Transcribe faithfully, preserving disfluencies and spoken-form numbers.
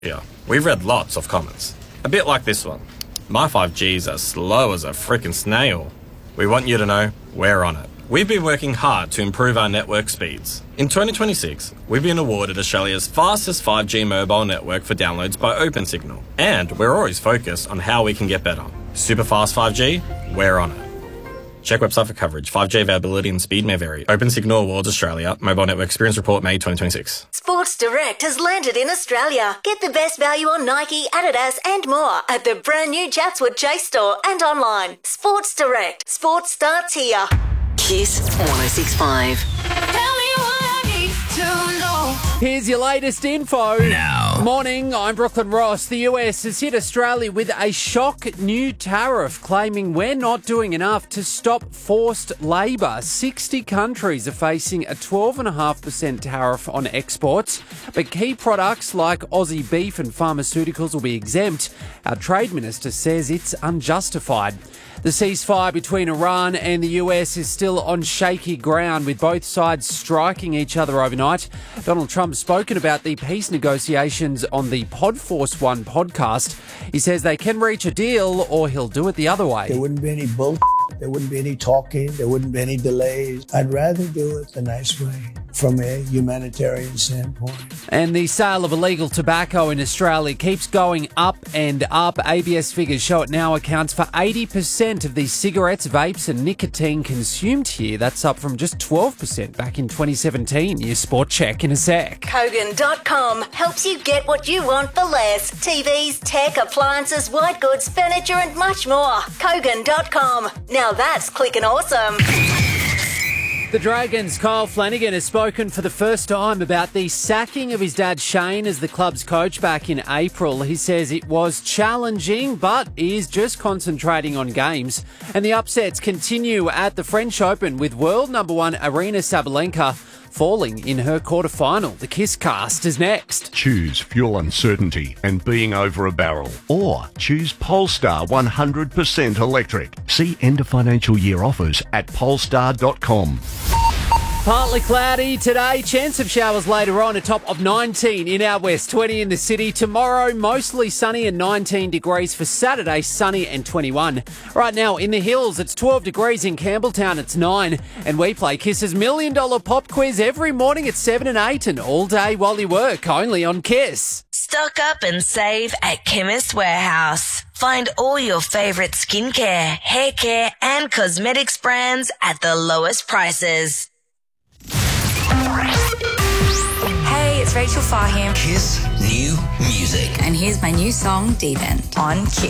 Yeah, we've read lots of comments. A bit like this one. My five G's are slow as a frickin' snail. We want you to know we're on it. We've been working hard to improve our network speeds. In twenty twenty-six, we've been awarded Australia's fastest five G mobile network for downloads by OpenSignal. And we're always focused on how we can get better. Super fast five G, we're on it. Check website for coverage. five G availability and speed may vary. OpenSignal Awards Australia. Mobile Network Experience Report, May twenty twenty-six. Sports Direct has landed in Australia. Get the best value on Nike, Adidas and more at the brand new Chatswood Chase store and online. Sports Direct. Sports starts here. Kiss one oh six point five. Here's your latest info. Now. Morning, I'm Brooklyn Ross. The U S has hit Australia with a shock new tariff, claiming we're not doing enough to stop forced labour. sixty countries are facing a twelve point five percent tariff on exports, but key products like Aussie beef and pharmaceuticals will be exempt. Our Trade Minister says it's unjustified. The ceasefire between Iran and the U S is still on shaky ground, with both sides striking each other overnight. Donald Trump's spoken about the peace negotiations on the Podforce One podcast. He says they can reach a deal or he'll do it the other way. There wouldn't be any bull. There wouldn't be any talking. There wouldn't be any delays. I'd rather do it the nice way from a humanitarian standpoint. And the sale of illegal tobacco in Australia keeps going up and up. A B S figures show it now accounts for eighty percent of the cigarettes, vapes and nicotine consumed here. That's up from just twelve percent back in twenty seventeen. Your sport check in a sec. Kogan dot com helps you get what you want for less. T Vs, tech, appliances, white goods, furniture and much more. Kogan dot com. Now that's clicking awesome. The Dragons' Kyle Flanagan has spoken for the first time about the sacking of his dad Shane as the club's coach back in April. He says it was challenging, but is just concentrating on games. And the upsets continue at the French Open, with world number one Aryna Sabalenka falling in her quarterfinal. The Kiss Cast is next. Choose fuel uncertainty and being over a barrel. Or choose Polestar one hundred percent electric. See end of financial year offers at polestar dot com. Partly cloudy today, chance of showers later on, a top of nineteen in our west, twenty in the city. Tomorrow, mostly sunny and nineteen degrees. For Saturday, sunny and twenty-one. Right now, in the hills, it's twelve degrees. In Campbelltown, it's nine. And we play Kiss's Million Dollar Pop Quiz every morning at seven and eight and all day while you work, only on Kiss. Stock up and save at Chemist Warehouse. Find all your favourite skincare, hair care and cosmetics brands at the lowest prices. Hey, it's Rachel Fahim. Kiss New Music. And here's my new song, Deep End, on Kiss.